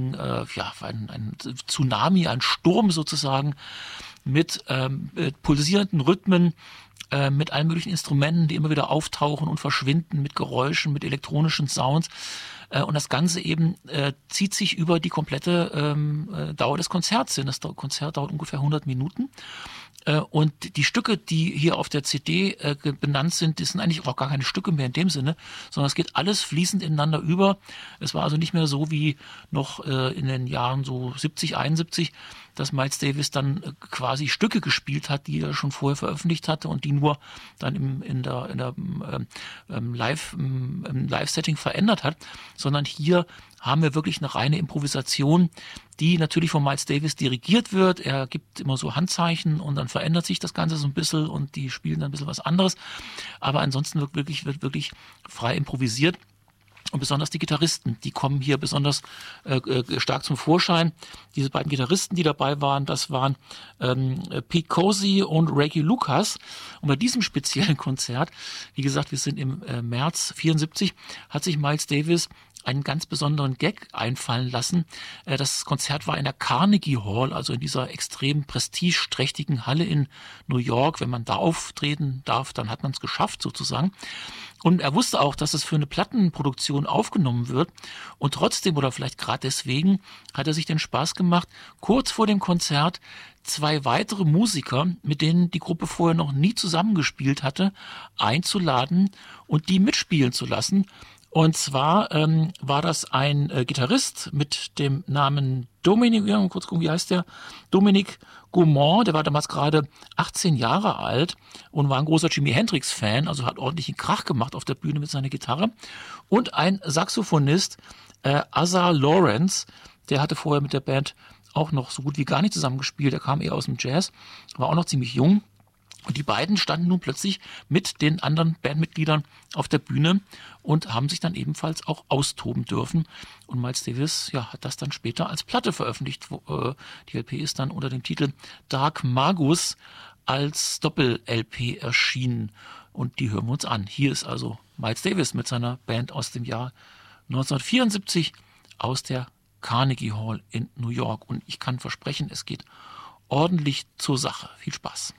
ein Tsunami, ein Sturm sozusagen mit pulsierenden Rhythmen, mit allen möglichen Instrumenten, die immer wieder auftauchen und verschwinden, mit Geräuschen, mit elektronischen Sounds. Und das Ganze eben zieht sich über die komplette Dauer des Konzerts hin. Das Konzert dauert ungefähr 100 Minuten. Und die Stücke, die hier auf der CD benannt sind, das sind eigentlich auch gar keine Stücke mehr in dem Sinne, sondern es geht alles fließend ineinander über. Es war also nicht mehr so wie noch in den Jahren so 70, 71, dass Miles Davis dann quasi Stücke gespielt hat, die er schon vorher veröffentlicht hatte und die nur dann im Live-Setting verändert hat, sondern hier haben wir wirklich eine reine Improvisation, die natürlich von Miles Davis dirigiert wird. Er gibt immer so Handzeichen und dann verändert sich das Ganze so ein bisschen und die spielen dann ein bisschen was anderes. Aber ansonsten wird wirklich frei improvisiert. Und besonders die Gitarristen, die kommen hier besonders stark zum Vorschein. Diese beiden Gitarristen, die dabei waren, das waren Pete Cozy und Reggie Lucas. Und bei diesem speziellen Konzert, wie gesagt, wir sind im März 74, hat sich Miles Davis einen ganz besonderen Gag einfallen lassen. Das Konzert war in der Carnegie Hall, also in dieser extrem prestigeträchtigen Halle in New York. Wenn man da auftreten darf, dann hat man es geschafft sozusagen. Und er wusste auch, dass es für eine Plattenproduktion aufgenommen wird. Und trotzdem, oder vielleicht gerade deswegen, hat er sich den Spaß gemacht, kurz vor dem Konzert 2 weitere Musiker, mit denen die Gruppe vorher noch nie zusammengespielt hatte, einzuladen und die mitspielen zu lassen. Und zwar war das ein Gitarrist mit dem Namen Dominic, kurz gucken, wie heißt der? Dominic Gaumont, der war damals gerade 18 Jahre alt und war ein großer Jimi Hendrix-Fan, also hat ordentlichen Krach gemacht auf der Bühne mit seiner Gitarre. Und ein Saxophonist, Azar Lawrence, der hatte vorher mit der Band auch noch so gut wie gar nicht zusammengespielt, der kam eher aus dem Jazz, war auch noch ziemlich jung. Und die beiden standen nun plötzlich mit den anderen Bandmitgliedern auf der Bühne und haben sich dann ebenfalls auch austoben dürfen. Und Miles Davis hat das dann später als Platte veröffentlicht. Die LP ist dann unter dem Titel Dark Magus als Doppel-LP erschienen. Und die hören wir uns an. Hier ist also Miles Davis mit seiner Band aus dem Jahr 1974 aus der Carnegie Hall in New York. Und ich kann versprechen, es geht ordentlich zur Sache. Viel Spaß.